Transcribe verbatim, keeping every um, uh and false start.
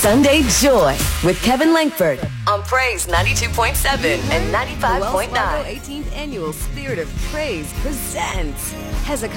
Sunday Joy with Kevin Langford on Praise ninety-two point seven and ninety-five point nine. The Wells Fargo eighteenth Annual Spirit of Praise presents Hezekiah